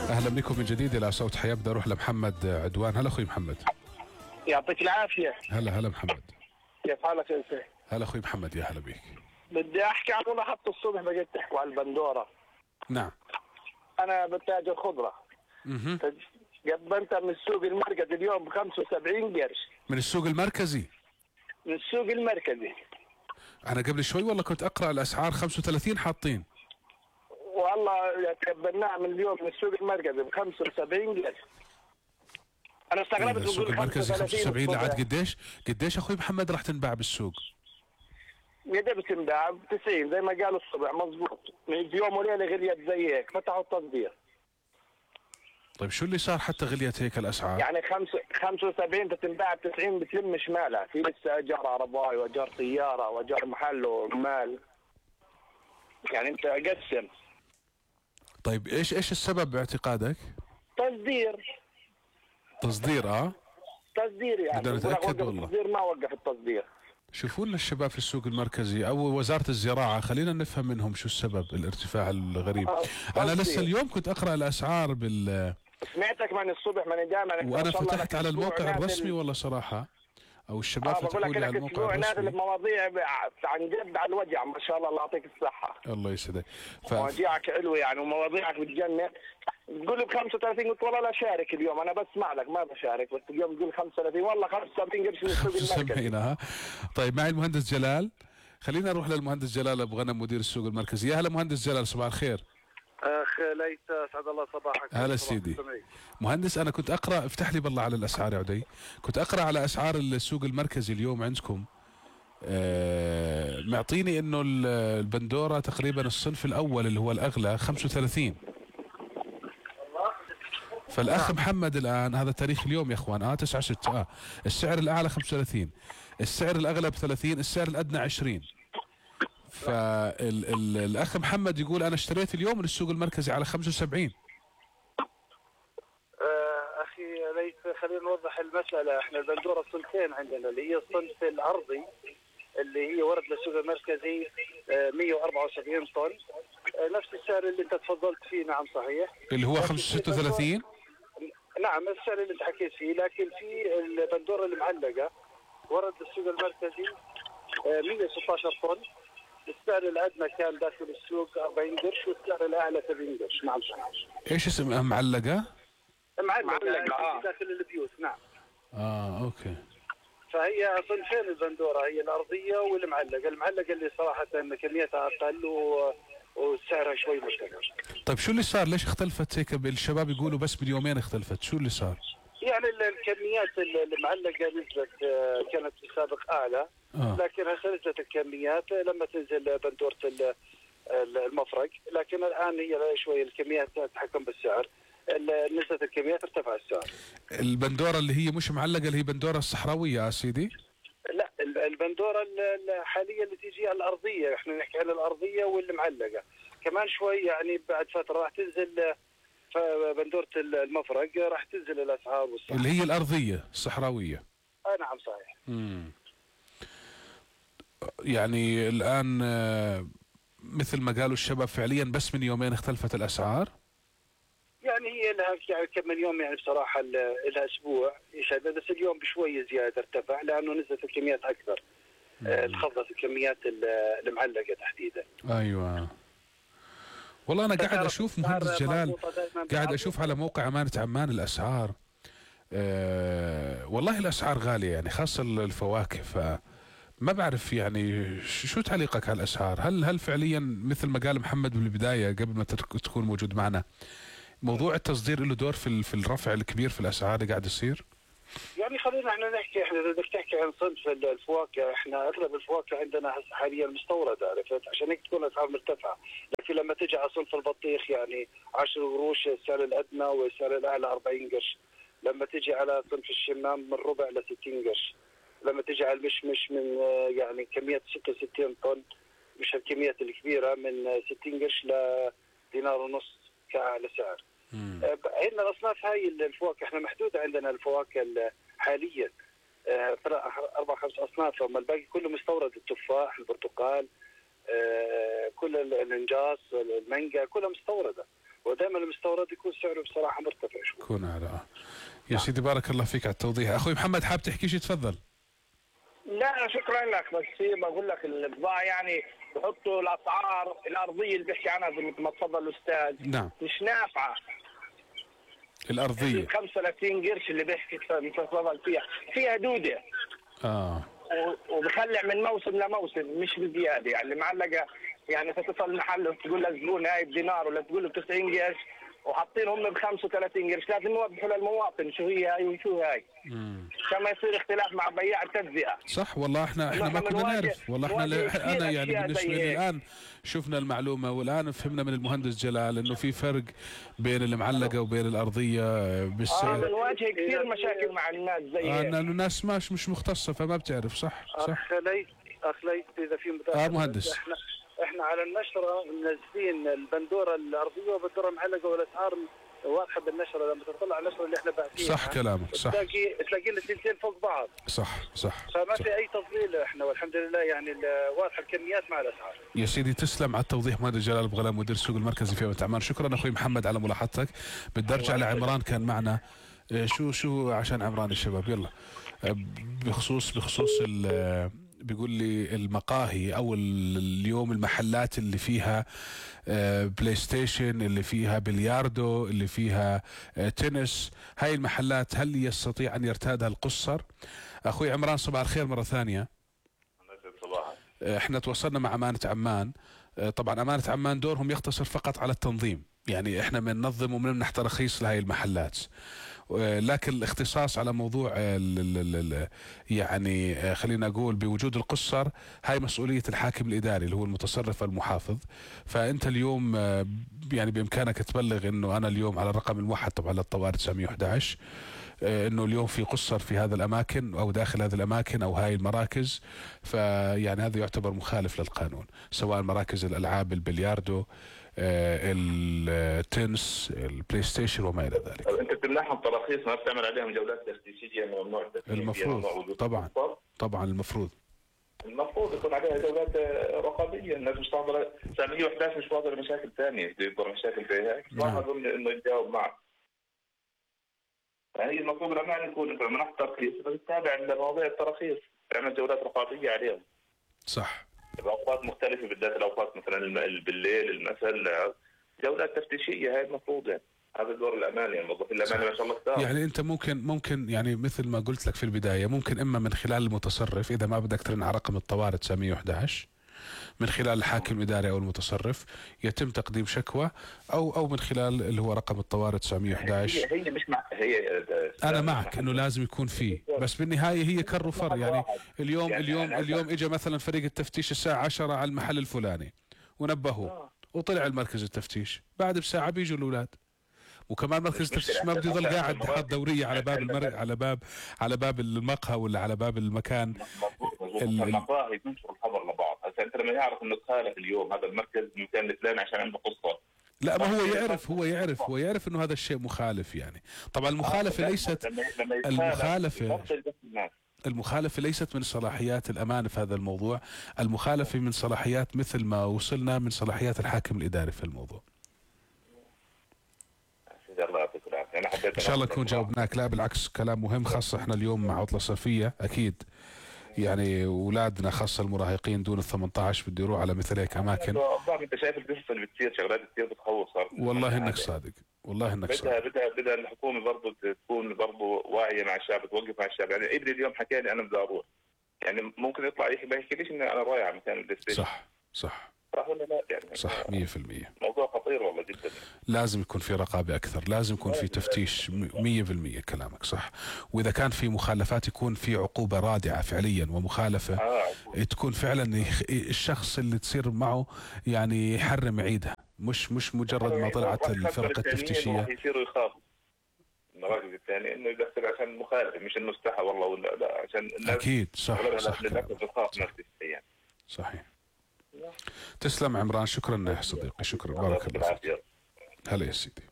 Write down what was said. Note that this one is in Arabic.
اهلا بكم من جديد الى صوت حياه. بدي اروح لمحمد عدوان. هلا اخوي محمد. يعطيك العافية. هلا محمد. كيف حالك انت؟ هلا اخوي محمد، يا هلا بيك. بدي احكي عن لاحظت الصبح بقيت تحكوا على البندورة. نعم. انا بتاجر خضرة. قبلت من السوق المركزي اليوم ب 75 قرش. من السوق المركزي؟ من السوق المركزي. انا قبل شوي والله كنت اقرا الاسعار 35 حاطين. والله تقبلناها من اليوم من السوق المركزي ب 75 قرش. انا استغربت من السوق المركزي 75 لعاد قديش اخوي محمد راح تنباع بالسوق؟ يا بتنباع ب 90 زي ما قالوا الصبح. مضبوط. في يوم وليله غليت زي هيك فتحوا التصدير. طيب شو اللي صار حتى غليت هيك الاسعار؟ يعني 75 بتنباع ب 90 بتلم شمالها. في لسه اجار عرباي واجار سياره واجار محل ومال. يعني انت قسم. طيب ايش السبب باعتقادك؟ تصدير تصدير يعني بدنا نتاكد والله. التصدير ما وقف التصدير. شوفوا لنا الشباب في السوق المركزي او وزاره الزراعه، خلينا نفهم منهم شو السبب الارتفاع الغريب. انا لسه اليوم كنت اقرا الاسعار سمعتك من الصبح من دائما. وانا فتحت على الموقع الرسمي والله صراحه، او الشباب فتحوا لي على الموقع الرسمي. المواضيع عن جد على الوجع ما شاء الله. الله يعطيك الصحه. الله يسعدك. مواضيعك حلوه يعني ومواضيعك بتجنن. تقول لي ب 35 قلت والله لا شارك اليوم. انا بسمع لك ما بشارك. بس اليوم تقول 35 والله 75 قرش من السوق المركزي. طيب معي المهندس جلال. خلينا نروح للمهندس جلال ابو غنم مدير السوق المركزي. يا هلا مهندس جلال، صباح الخير. اخ ليث اسعد الله صباحك. هلا سيدي. مهندس انا كنت اقرا، افتح لي بالله على الاسعار يا عدي. كنت اقرا على اسعار السوق المركزي اليوم عندكم. معطيني انه البندوره تقريبا الصنف الاول اللي هو الاغلى 35. فالاخ محمد الان هذا تاريخ اليوم يا اخوان 9/6 السعر الاعلى 35، السعر الاغلى ب30، السعر الادنى 20. فالاخ محمد يقول انا اشتريت اليوم من السوق المركزي على 75. اخي ليث خلينا نوضح المساله. احنا البندوره صنفين عندنا، اللي هي الصنف الارضي اللي هي ورد للسوق المركزي 174 طن. نفس السعر اللي انت تفضلت فيه. نعم صحيح، اللي هو 35. نعم السعر اللي انت حكيت فيه. لكن في البندوره المعلقه ورد للسوق المركزي 116 طن. السعر الادنى كان داخل السوق 40 قرش والسعر الاعلى 70 قرش. نعم صحيح. ايش اسمها معلقه؟ معلقه داخل البيوت. نعم. اوكي. فهي صنفين البندوره، هي الارضيه والمعلقه. المعلقه اللي صراحه كميتها اقل وسعرها شوي مرتفع. طيب شو اللي صار؟ ليش اختلفت هيك؟ الشباب يقولوا بس باليومين اختلفت. شو اللي صار؟ يعني الكميات المعلقه نزلت كانت في السابق اعلى. لكن نزلت الكميات لما تنزل بندوره المفرق. لكن الان هي شوي الكميات تتحكم بالسعر. نزلت الكميات ارتفع السعر. البندوره اللي هي مش معلقه اللي هي بندوره الصحراويه يا سيدي؟ لا البندوره الحاليه اللي تيجي الارضيه. احنا نحكي عن الارضيه والمعلقه. كمان شوي يعني بعد فتره راح تنزل بندوره المفرق، راح تنزل الاسعار والسعر. اللي هي الارضيه الصحراويه. نعم صحيح. يعني الان مثل ما قالوا الشباب فعليا بس من يومين اختلفت الاسعار. يعني هي لها يعني كم من يوم، يعني بصراحه لها اسبوع يشهد. بس اليوم بشويه زياده ارتفع لانه نزلت الكميات اكثر. انخفضت الكميات المعلقه تحديدا. ايوه والله انا قاعد اشوف مهندس جلال، قاعد اشوف على موقع امانه عمان الاسعار. والله الاسعار غاليه يعني خاصه الفواكه. فما بعرف يعني شو تعليقك على الاسعار؟ هل فعليا مثل ما قال محمد بالبدايه قبل ما تكون موجود معنا، موضوع التصدير له دور في الرفع الكبير في الاسعار اللي قاعد يصير؟ يعني خلينا احنا نحكي. احنا بدك تحكي عن صنف الفواكه، احنا اغلب الفواكه عندنا حاليا مستورده، عرفت؟ عشان هيك تكون الاسعار مرتفعه. لكن لما تجي على صنف البطيخ يعني 10 قروش السعر الادنى والسعر الاعلى 40 قرش. لما تجي على صنف الشمام من ربع ل 60 قرش. لما تجي على المشمش من يعني كمية 66 طن، مش الكميات الكبيرة، من 60 قرش لدينار ونص كأعلى سعر. عندنا الأصناف هاي الفواكه. احنا محدودة عندنا الفواكه حاليا 4-5 أصناف. أما الباقي كله مستورد. التفاح، البرتقال، كل الانجاص، المانجا كلها مستوردة. ودائما المستورد يكون سعره بصراحه مرتفع شوي. يكون على يا سيدي بارك الله فيك على التوضيح. اخوي محمد حاب تحكي شيء تفضل. لا شكرا لك، بس بقول لك البضاعه يعني بحطوا الاسعار الارضيه اللي بيحكي عنها مثل ما تفضل الاستاذ نعم مش نافعه. الارضيه 35 قرش اللي بيحكي تفضل فيها دوده وبخلع من موسم لموسم مش بزياده، يعني معلقه يعني تتصل المحل وتقول للزبون هاي بدينار ولا تقول له 90 قرش وحاطين هم ب 35 قرش، لازم يوضحوا للمواطن شو هي هاي وشو هاي كما يصير اختلاف مع بياع التجزئه. صح والله احنا ما كنا نعرف والله انا يعني بالنسبه لي الان شفنا المعلومه والان فهمنا من المهندس جلال انه في فرق بين المعلقه وبين الارضيه بالسعر. بنواجه كثير مشاكل مع الناس زي ان الناس مش مختصه فما بتعرف. صح اخ ليث اذا في مداخله مهندس احنا على النشره منزلين البندوره الارضيه وبندوره المعلقه والاسعار واضحه بالنشره، لما تطلع على النشره اللي احنا باعثينها صح كلامك صح تلاقي الاثنين فوق بعض. صح فما في اي تفضيل احنا والحمد لله يعني واضحه الكميات مع الاسعار. يا سيدي تسلم على التوضيح مهندس جلال بغلام مدير السوق المركزي في عمان. شكرا اخوي محمد على ملاحظتك. بدي ارجع لعمران كان معنا. شو عشان عمران الشباب يلا بخصوص بيقول لي المقاهي او اليوم المحلات اللي فيها بلاي ستيشن اللي فيها بلياردو اللي فيها تنس، هاي المحلات هل يستطيع ان يرتادها القصر؟ اخوي عمران صباح الخير مرة ثانية. احنا تواصلنا مع امانة عمان. طبعا امانة عمان دورهم يقتصر فقط على التنظيم، يعني احنا بننظم وبنمنح تراخيص لهي المحلات، لكن الاختصاص على موضوع يعني خلينا نقول بوجود القصر هاي مسؤولية الحاكم الإداري اللي هو المتصرف المحافظ. فأنت اليوم يعني بإمكانك تبلغ إنه أنا اليوم على الرقم الموحد طبعا للطوارئ 911 انه اليوم في قصر في هذا الاماكن او داخل هذه الاماكن او هاي المراكز، فيعني هذا يعتبر مخالف للقانون، سواء مراكز الالعاب البلياردو التنس البلاي ستيشن وما الى ذلك. انت بتمنحهم تراخيص ما بتعمل عليهم جولات تفتيشيه ممنوع؟ المفروض طبعا المفروض يكون عليها جولات رقابيه. الناس مش تحضر 911 مش واضح مشاكل ثانيه تقدر مشاكل زي هيك ما اظن انه يتجاوب معك. هي المطلوب لما نكون منح ترخيص بتتابع مواضيع التراخيص تعمل جولات رقابيه عليهم. صح باوقات مختلفه بالذات الاوقات مثلا بالليل المساء جولات تفتيشيه هاي المفروض يعني. هذا دور الامانه يعني موظفين الامانه ما شاء الله كثار. يعني انت ممكن يعني مثل ما قلت لك في البدايه ممكن اما من خلال المتصرف اذا ما بدك ترن على رقم الطوارئ 911 من خلال الحاكم الاداري او المتصرف يتم تقديم شكوى او من خلال اللي هو رقم الطوارئ 911. هي مش مع انا معك انه لازم يكون فيه، بس بالنهايه هي كر وفر. يعني اليوم اجى مثلا فريق التفتيش الساعه 10 على المحل الفلاني ونبهوه وطلع المركز التفتيش، بعد بساعه بيجوا الاولاد. وكمان مركز التفتيش ما بده يضل قاعد حاط دوريه على باب على باب المقهى ولا على باب المكان. المقاهي بينشروا الخبر لبعض. هسه انت لما يعرف انه خالف اليوم هذا المركز المكان الفلاني عشان عنده قصه، لا ما هو يعرف انه هذا الشيء مخالف. يعني طبعا المخالفة ليست من صلاحيات الأمانة في هذا الموضوع، المخالفة من صلاحيات مثل ما وصلنا من صلاحيات الحاكم الإداري في الموضوع. إن شاء الله نكون جاوبناك. لا بالعكس كلام مهم، خاصة إحنا اليوم مع عطلة صيفية أكيد يعني أولادنا خاصة المراهقين دون 18 بده يروح على مثل هيك أماكن. أنت شايف القصة اللي بتصير شغلات كثير بتخوف صار. والله إنك صادق بدها الحكومة برضه تكون برضه واعية مع الشعب، توقف مع الشعب. يعني ابني اليوم حكى لي أنا بدي أروح، يعني ممكن يطلع ما يحكيليش إني أنا رايح على مكان البلاي ستيشن. صح ولا لا يعني صح 100%. موضوع خطير والله جدا. لازم يكون في رقابة أكثر، لازم يكون في تفتيش 100%. كلامك صح. وإذا كان في مخالفات يكون في عقوبة رادعة فعليا ومخالفة تكون فعلا الشخص اللي تصير معه يعني يحرم يعيدها، مش مجرد ما طلعت الفرق التفتيشية يصيروا يخافوا. المراكز الثانية إنه يدخل عشان مخالفة مش إنه استحى والله ولا لا عشان الناس. أكيد صح يعني. صحيح. تسلم عمران، شكرا يا صديقي، شكرا بارك الله فيك. هلا يا سيدي.